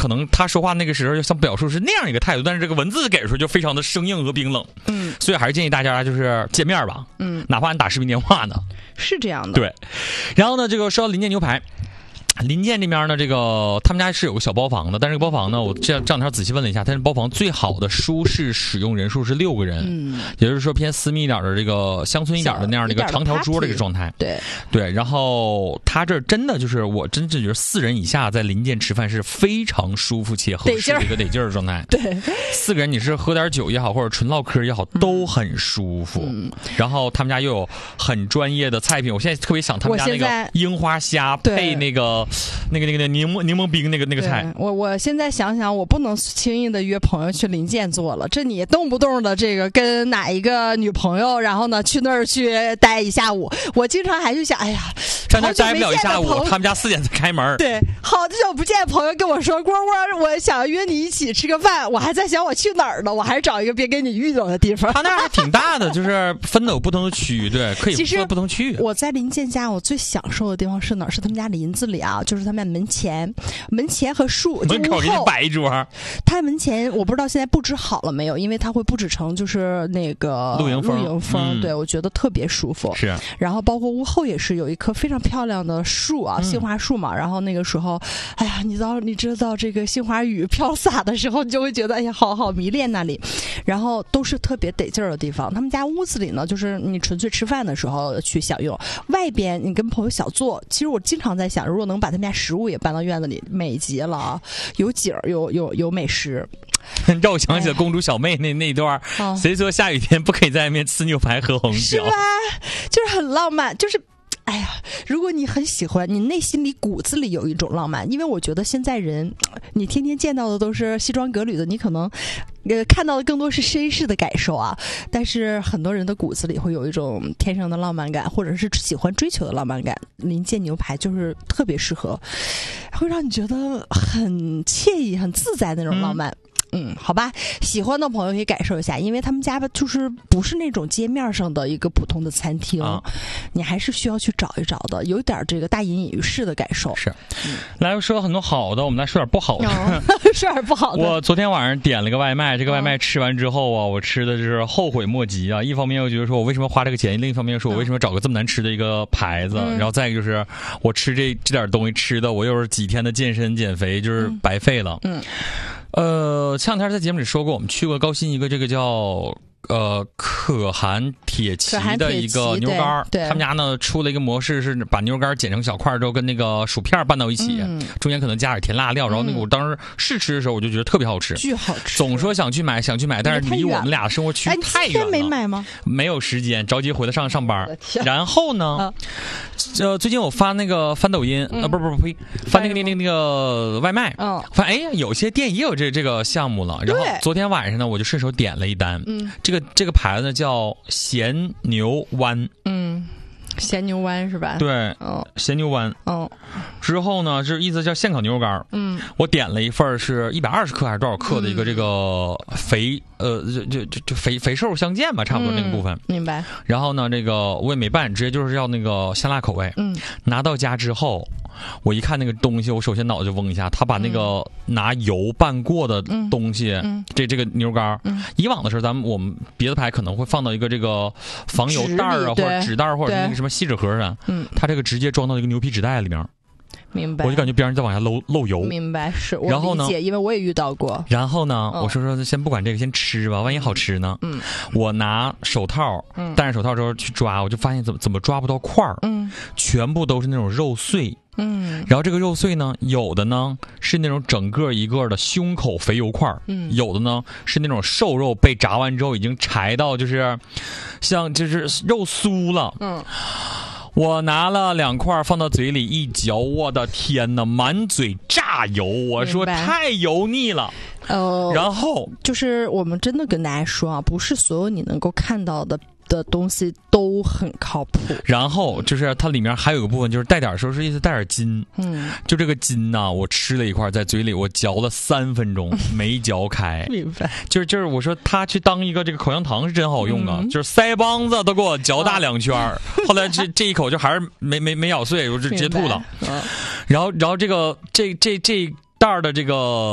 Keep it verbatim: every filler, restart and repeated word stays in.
可能他说话那个时候想表述是那样一个态度，但是这个文字给出就非常的生硬和冰冷。嗯，所以还是建议大家就是见面吧，嗯，哪怕你打视频电话呢， 是这样的。 对，然后呢，这个说到林建牛排。林建这边呢，这个他们家是有个小包房的，但是这个包房呢，我这这两天仔细问了一下，但是包房最好的舒适使用人数是六个人，嗯，也就是说偏私密一点的这个乡村一点的那样的一个长条桌的一个状态， 对对。然后他这真的就是我真是觉得四人以下在林建吃饭是非常舒服且合适的一个得劲儿的状态， 对， 四个人你是喝点酒也好，或者纯唠嗑也好，都很舒服。嗯、然后他们家又有很专业的菜品，我现在特别想他们家那个樱花虾配那个。那个那个柠檬柠檬冰那个那个菜， 我我现在想想，我不能轻易的约朋友去林建做了。这你动不动的这个跟哪一个女朋友，然后呢去那儿去待一下午，我经常还去想，哎呀， 在那待不了一下午，他们家四点才开门。 对，好久不见的朋友跟我说，蝈蝈，我想约你一起吃个饭，我还在想我去哪儿呢，我还是找一个别跟你遇到的地方。 他那还挺大的，就是分的有不同的区域，对，可以分不同区域。 我在林建家，我最享受的地方是哪儿？是他们家林子里啊，就是他们门前，门前和树门口给你摆一桌。 他门前我不知道现在布置好了没有，因为他会布置成就是那个露营风， 露营风， 嗯、 对我觉得特别舒服。 是， 然后包括屋后也是有一棵非常漂亮的树啊，杏花树嘛。嗯、然后那个时候，哎呀，你知道你知道这个杏花雨飘洒的时候，你就会觉得哎呀，好好迷恋那里。然后都是特别得劲儿的地方。他们家屋子里呢，就是你纯粹吃饭的时候去享用，外边你跟朋友小坐。其实我经常在想，如果能把他们家食物也搬到院子里，美极了啊！有景儿，有有有美食。 让我想起了公主小妹那那一段，哎、谁说下雨天不可以在外面吃牛排喝红酒？ 是吧？就是很浪漫，就是。哎呀，如果你很喜欢，你内心里骨子里有一种浪漫，因为我觉得现在人，你天天见到的都是西装革履的，你可能，呃，看到的更多是绅士的感受啊。但是很多人的骨子里会有一种天生的浪漫感，或者是喜欢追求的浪漫感。林建牛排就是特别适合，会让你觉得很惬意、很自在的那种浪漫。嗯嗯，好吧，喜欢的朋友可以感受一下，因为他们家吧，就是不是那种街面上的一个普通的餐厅，啊、你还是需要去找一找的，有点这个大隐隐于市的感受。 是，嗯、来说很多好的，我们来说点不好的。 哦、说点不好的。 我昨天晚上点了个外卖，这个外卖吃完之后啊，我吃的就是后悔莫及啊。一方面我觉得说我为什么花这个钱，另一方面说我为什么找个这么难吃的一个牌子，嗯、然后再一个就是我吃这这点东西吃的，我又是几天的健身减肥，就是白费了。嗯。嗯呃，前两天在节目里说过，我们去过高新一个这个叫呃可汗铁骑的一个牛肝，他们家呢出了一个模式，是把牛肝剪成小块之后，跟那个薯片拌到一起，嗯、中间可能加点甜辣料，然后那个我当时试吃的时候，我就觉得特别好吃， 巨好吃。 总说想去买，想去买，但是离我们俩生活区太远了， 没买吗？ 没有时间，着急回来上上班。然后呢，啊、呃，最近我发那个翻抖音，嗯、啊，不不不呸，翻那个那那那个外卖，嗯，发现哎，有些店也有这这个项目了。然后昨天晚上呢，我就顺手点了一单，嗯，这个这个牌子呢叫咸牛湾， 嗯。咸牛湾是吧？ 对，哦，咸牛湾。哦，之后呢，这意思叫现烤牛肉干。嗯，我点了一份是一百二十克还是多少克的一个这个肥，嗯、呃，就就就就肥肥瘦相间吧，差不多那个部分。嗯、 明白。 然后呢，这个我也没办，直接就是要那个香辣口味。嗯，拿到家之后，我一看那个东西，我首先脑子就嗡一下，他把那个拿油拌过的东西，嗯、这这个牛肉干，嗯、以往的时候，咱们我们别的牌可能会放到一个这个防油袋啊，或者纸袋或者那个什么。什么锡纸盒上，嗯，它这个直接装到一个牛皮纸袋里面， 明白？ 我就感觉边上在往下漏漏油， 明白？是， 然后呢？ 因为我也遇到过。 然后呢？嗯、我说说，先不管这个，先吃吧，万一好吃呢？嗯，我拿手套，嗯，戴上手套之后去抓，我就发现怎么怎么抓不到块儿，嗯，全部都是那种肉碎。嗯，然后这个肉碎呢，有的呢是那种整个一个的胸口肥油块，嗯，有的呢是那种瘦肉被炸完之后已经柴到就是像就是肉酥了，嗯，我拿了两块放到嘴里一嚼，我的天哪，满嘴炸油，我说太油腻了。呃，然后就是我们真的跟大家说啊，不是所有你能够看到的。的东西都很靠谱， 然后就是它里面还有个部分，就是带点时候是意思带点筋，嗯，就这个筋呢、啊，我吃了一块在嘴里，我嚼了三分钟没嚼开， 明白？ 就是就是我说他去当一个这个口香糖是真好用啊，嗯、就是腮帮子都给我嚼大两圈，啊、后来这这一口就还是没没没咬碎，我就直接吐了，啊、然后然后这个这这这袋的这个。